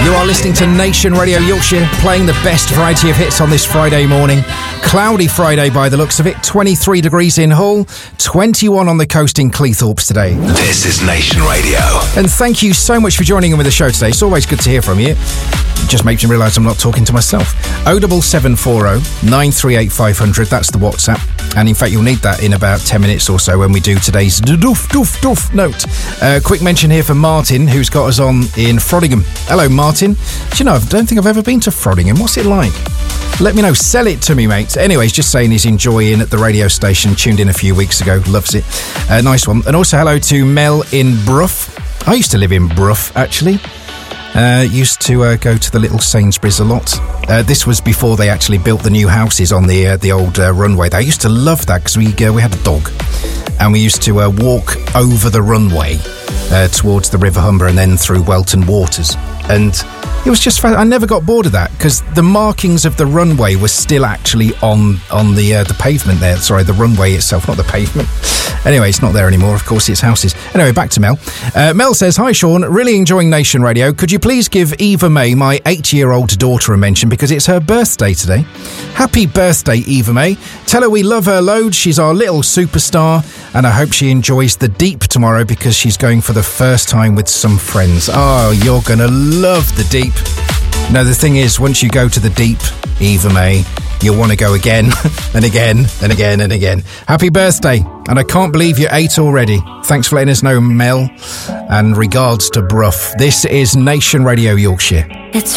You are listening to Nation Radio Yorkshire, playing the best variety of hits on this Friday morning. Cloudy Friday by the looks of it. 23 degrees in Hull, 21 on the coast in Cleethorpes today. This is Nation Radio. And thank you so much for joining in with the show today. It's always good to hear from you. It just makes me realise I'm not talking to myself. 07740 938 500, that's the WhatsApp. And in fact, you'll need that in about 10 minutes or so when we do today's doof note. Quick mention here for Martin, who's got us on in Frodingham. Hello, Martin. Do you know, I don't think I've ever been to Frodingham. What's it like? Let me know. Sell it to me, mate. Anyway, he's just saying he's enjoying at the radio station. Tuned in a few weeks ago. Loves it. Nice one. And also hello to Mel in Brough. I used to live in Brough, actually. Used to go to the little Sainsbury's a lot. This was before they actually built the new houses on the old runway. I used to love that because we had a dog. And we used to walk over the runway towards the River Humber and then through Welton Waters. And it was just I never got bored of that because the markings of the runway were still actually on the pavement there. Sorry, the runway itself, not the pavement. Anyway, it's not there anymore. Of course, it's houses. Anyway, back to Mel. Mel says, "Hi, Sean. Really enjoying Nation Radio. Could you please give Eva May, my 8-year-old daughter, a mention because it's her birthday today? Happy birthday, Eva May. Tell her we love her loads. She's our little superstar. And I hope she enjoys the Deep tomorrow because she's going for the first time with some friends. Oh, you're going to love the Deep. No, the thing is, once you go to the Deep, Eva May, you'll want to go again and again and again and again. Happy birthday. And I can't believe you're 8 already. Thanks for letting us know, Mel. And regards to Brough. This is Nation Radio Yorkshire. It's